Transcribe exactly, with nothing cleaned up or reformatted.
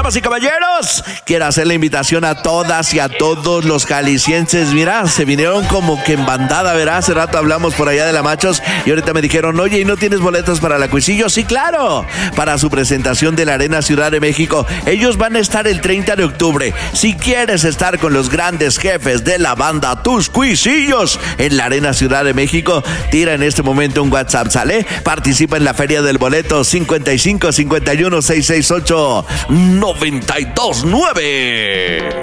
Damas y caballeros, quiero hacer la invitación a todas y a todos los jaliscienses. Mira, se vinieron como que en bandada, ¿verdad? Hace rato hablamos por allá de la Machos y ahorita me dijeron, oye, ¿y no tienes boletos para la Cuisillos? Sí, claro, para su presentación de la Arena Ciudad de México. Ellos van a estar el treinta de octubre. Si quieres estar con los grandes jefes de la banda Tus Cuisillos en la Arena Ciudad de México, tira en este momento un WhatsApp, ¿sale? Participa en la Feria del Boleto cincuenta y cinco cincuenta y uno seiscientos sesenta y ocho noventa y dos nueve.